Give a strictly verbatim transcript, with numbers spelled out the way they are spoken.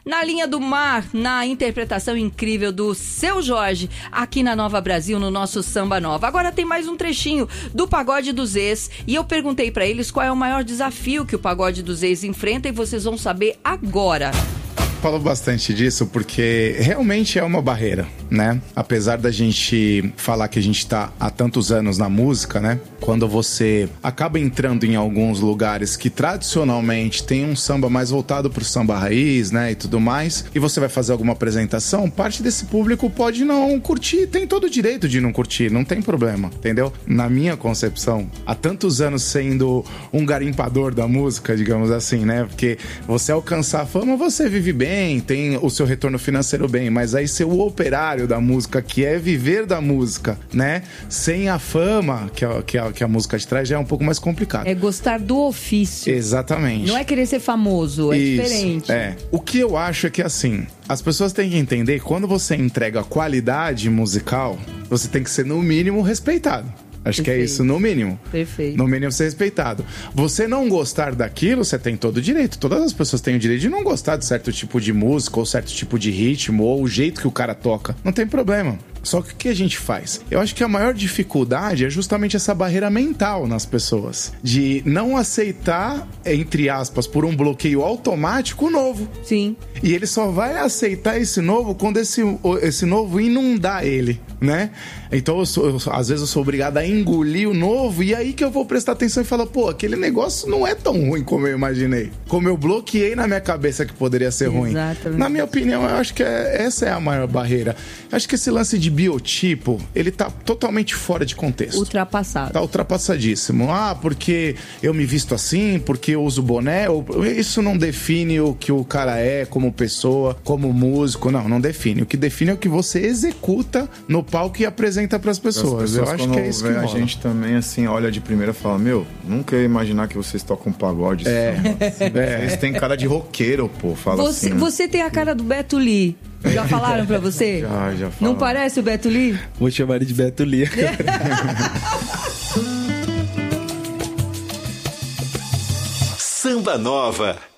Na Linha do Mar, na interpretação incrível do Seu Jorge, aqui na Nova Brasil, no nosso Samba Nova. Agora tem mais um trechinho do Pagode dos Ex, e eu perguntei pra eles qual é o maior desafio que o Pagode dos Ex enfrenta, e vocês vão saber agora. Falo bastante disso porque realmente é uma barreira, né? Apesar da gente falar que a gente tá há tantos anos na música, né? Quando você acaba entrando em alguns lugares que tradicionalmente tem um samba mais voltado pro samba raiz, né? E tudo mais, e você vai fazer alguma apresentação, parte desse público pode não curtir, tem todo o direito de não curtir, não tem problema, entendeu? Na minha concepção, há tantos anos sendo um garimpador da música, digamos assim, né? Porque você alcançar a fama, você vive bem, tem o seu retorno financeiro bem, mas aí ser o operário da música, que é viver da música, né? Sem a fama que a, que a, que a música te traz, já é um pouco mais complicado. É gostar do ofício. Exatamente. Não é querer ser famoso, é Isso, diferente. É. O que eu acho é que, assim, as pessoas têm que entender que quando você entrega qualidade musical, você tem que ser, no mínimo, respeitado. Acho Perfeito. Que é isso, no mínimo. Perfeito. No mínimo ser respeitado. Você não gostar daquilo, você tem todo o direito. Todas as pessoas têm o direito de não gostar de certo tipo de música, ou certo tipo de ritmo, ou o jeito que o cara toca. Não tem problema. Só que o que a gente faz? Eu acho que a maior dificuldade é justamente essa barreira mental nas pessoas. De não aceitar, entre aspas, por um bloqueio automático, o novo. Sim. E ele só vai aceitar esse novo quando esse, esse novo inundar ele, né? Então, eu sou, eu, às vezes eu sou obrigado a engolir o novo, e aí que eu vou prestar atenção e falar, pô, aquele negócio não é tão ruim como eu imaginei. Como eu bloqueei na minha cabeça que poderia ser ruim. Exatamente. Na minha opinião, eu acho que é, essa é a maior barreira. Eu acho que esse lance de biotipo, ele tá totalmente fora de contexto. Ultrapassado. Tá ultrapassadíssimo. Ah, porque eu me visto assim, porque eu uso boné. Isso não define o que o cara é como pessoa, como músico. Não, não define. O que define é o que você executa no palco e apresenta pras pessoas. pessoas eu acho que é isso que rola. A gente também, assim, olha de primeira e fala, meu, nunca ia imaginar que vocês tocam pagode. É. é. Vocês têm cara de roqueiro, pô. Fala você, assim, né? Você tem a cara do Beto Lee. Já falaram pra você? Já, já falaram. Não parece o Beto Lee? Vou chamar ele de Beto Lee. Samba Nova.